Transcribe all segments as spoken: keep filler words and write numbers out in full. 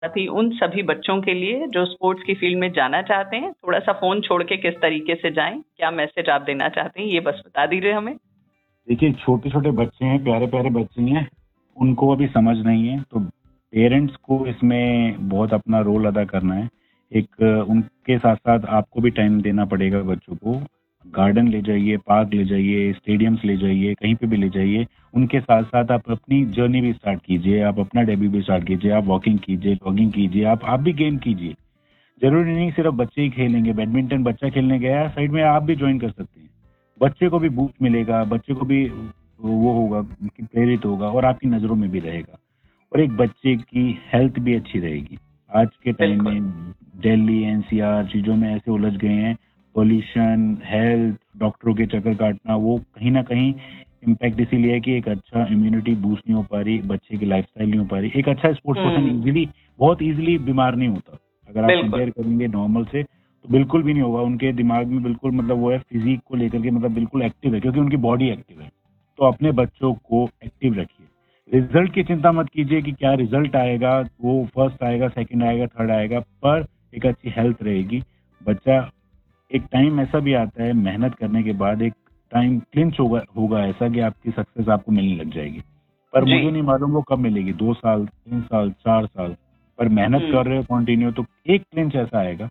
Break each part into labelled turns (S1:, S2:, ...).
S1: साथ ही उन सभी बच्चों के लिए जो स्पोर्ट्स की फील्ड में जाना चाहते हैं, थोड़ा सा फोन छोड़ के किस तरीके से जाएं, क्या मैसेज आप देना चाहते हैं, ये बस बता दीजिए हमें।
S2: देखिए, छोटे छोटे बच्चे हैं, प्यारे प्यारे बच्चे हैं, उनको अभी समझ नहीं है, तो पेरेंट्स को इसमें बहुत अपना रोल अदा करना है। एक उनके साथ साथ आपको भी टाइम देना पड़ेगा बच्चों को। गार्डन ले जाइए, पार्क ले जाइए, स्टेडियम्स ले जाइए, कहीं पे भी ले जाइए। उनके साथ साथ आप अपनी जर्नी भी स्टार्ट कीजिए, आप अपना डेब्यू भी स्टार्ट कीजिए, आप वॉकिंग कीजिए, जॉगिंग कीजिए, आप आप भी गेम कीजिए। जरूरी नहीं सिर्फ बच्चे ही खेलेंगे। बैडमिंटन बच्चा खेलने गया, साइड में आप भी ज्वाइन कर सकते हैं। बच्चे को भी बूस्ट मिलेगा, बच्चे को भी वो होगा कि प्रेरित होगा और आपकी नजरों में भी रहेगा, और एक बच्चे की हेल्थ भी अच्छी रहेगी। आज के टाइम
S1: बिल्कुल।
S2: में दिल्ली एनसीआर चीजों में ऐसे उलझ गए हैं, पोल्यूशन, हेल्थ, डॉक्टरों के चक्कर काटना, वो कहीं ना कहीं इम्पैक्ट इसीलिए है कि एक अच्छा इम्यूनिटी बूस्ट नहीं हो पा रही, बच्चे की लाइफस्टाइल नहीं हो पा रही। एक अच्छा स्पोर्ट्स पर्सन
S1: हम्म।
S2: इजीली बहुत इजीली बीमार नहीं होता। अगर आप
S1: बिल्कुल।
S2: कंपेयर करेंगे नॉर्मल से, तो बिल्कुल भी नहीं होगा। उनके दिमाग में बिल्कुल मतलब वो है फिजिक को लेकर के, मतलब बिल्कुल एक्टिव है, क्योंकि उनकी बॉडी एक्टिव है। तो अपने बच्चों को एक्टिव रखिए। रिजल्ट की चिंता मत कीजिए कि क्या रिजल्ट आएगा, वो फर्स्ट आएगा, सेकंड आएगा, थर्ड आएगा, पर एक अच्छी हेल्थ रहेगी। बच्चा, एक टाइम ऐसा भी आता है मेहनत करने के बाद, एक टाइम क्लिंच होगा होगा ऐसा कि आपकी सक्सेस आपको मिलने लग जाएगी। पर
S1: जी।
S2: मुझे नहीं मालूम वो कब मिलेगी, दो साल, तीन साल, चार साल, पर मेहनत
S1: हम्म।
S2: कर रहे हो कंटिन्यू, तो एक क्लिंच ऐसा आएगा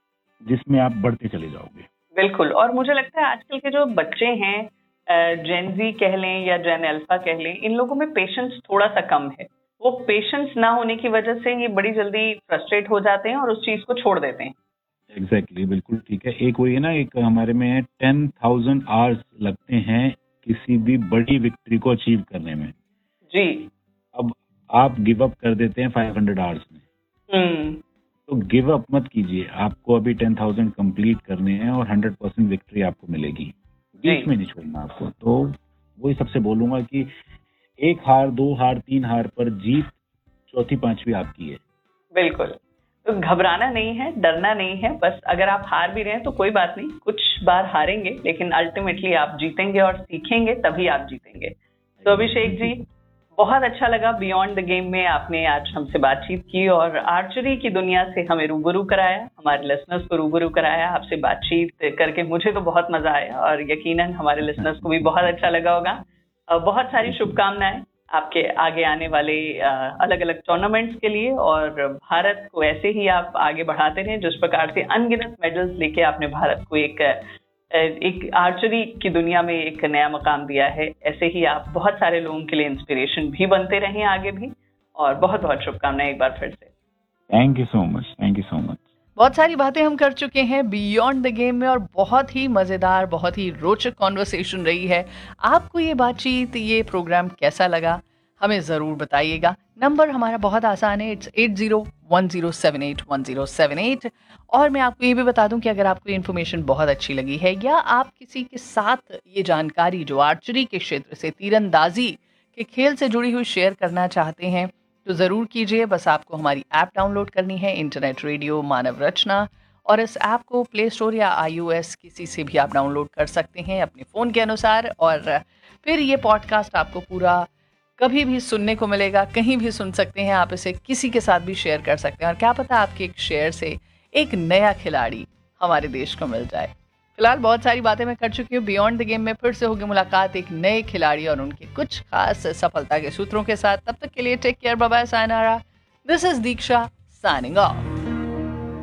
S2: जिसमें आप बढ़ते चले जाओगे।
S1: बिल्कुल। और मुझे लगता है आजकल के जो बच्चे हैं, जेन जी कह लें या जेन अल्फा कह लें, इन लोगों में पेशेंस थोड़ा सा कम है। वो पेशेंस ना होने की वजह से ये बड़ी जल्दी फ्रस्ट्रेट हो जाते हैं और उस चीज को छोड़ देते हैं।
S2: एग्जैक्टली exactly, बिल्कुल ठीक है। एक वही है ना, एक हमारे में है, टेन थाउजेंड आवर्स लगते हैं किसी भी बड़ी विक्ट्री को अचीव करने में।
S1: जी।
S2: अब आप गिव अप कर देते हैं फाइव हंड्रेड आवर्स में।
S1: हम्म।
S2: तो गिव अप मत कीजिए, आपको अभी टेन थाउजेंड कंप्लीट करने हैं और हंड्रेड परसेंट विक्ट्री आपको मिलेगी। बीच में नहीं छोड़ना आपको। तो वही सबसे बोलूंगा कि एक हार, दो हार, तीन हार, पर जीत चौथी पांचवी आपकी है।
S1: बिल्कुल। तो घबराना नहीं है, डरना नहीं है। बस अगर आप हार भी रहे हैं तो कोई बात नहीं, कुछ बार हारेंगे लेकिन अल्टीमेटली आप जीतेंगे और सीखेंगे, तभी आप जीतेंगे। तो अभिषेक जी, बहुत अच्छा लगा बियॉन्ड द गेम में आपने आज हमसे बातचीत की और आर्चरी की दुनिया से हमें रूबरू कराया, हमारे लिसनर्स को रूबरू कराया। आपसे बातचीत करके मुझे तो बहुत मजा आया और यकीनन हमारे लिसनर्स को भी बहुत अच्छा लगा होगा। बहुत सारी शुभकामनाएं आपके आगे आने वाले अलग अलग टूर्नामेंट्स के लिए, और भारत को ऐसे ही आप आगे बढ़ाते रहें। जिस प्रकार से अनगिनत मेडल्स लेके आपने भारत को एक एक आर्चरी की दुनिया में एक नया मकाम दिया है, ऐसे ही आप बहुत सारे लोगों के लिए इंस्पिरेशन भी बनते रहें आगे भी। और बहुत बहुत शुभकामनाएं एक बार फिर से।
S2: Thank you so much, thank you so much.
S3: बहुत सारी बातें हम कर चुके हैं बियॉन्ड द गेम में और बहुत ही मज़ेदार, बहुत ही रोचक कॉन्वर्सेशन रही है। आपको ये बातचीत, ये प्रोग्राम कैसा लगा, हमें ज़रूर बताइएगा। नंबर हमारा बहुत आसान है, it's eight zero one zero seven eight one zero seven eight. और मैं आपको ये भी बता दूं कि अगर आपको ये इन्फॉर्मेशन बहुत अच्छी लगी है या आप किसी के साथ ये जानकारी जो आर्चरी के क्षेत्र से, तीरंदाजी के खेल से जुड़ी हुई शेयर करना चाहते हैं तो ज़रूर कीजिए। बस आपको हमारी ऐप डाउनलोड करनी है, इंटरनेट रेडियो मानव रचना, और इस ऐप को प्ले स्टोर या आईओएस किसी से भी आप डाउनलोड कर सकते हैं अपने फ़ोन के अनुसार। और फिर ये पॉडकास्ट आपको पूरा कभी भी सुनने को मिलेगा, कहीं भी सुन सकते हैं आप इसे, किसी के साथ भी शेयर कर सकते हैं। और क्या पता आपके एक शेयर से एक नया खिलाड़ी हमारे देश को मिल जाए। फिलहाल बहुत सारी बातें मैं कर चुकी हूँ। बियॉन्ड द गेम में फिर से होगी मुलाकात एक नए खिलाड़ी और उनके कुछ खास सफलता के सूत्रों के साथ। तब तक के लिए take care, bye bye, sayonara. This is Diksha signing off.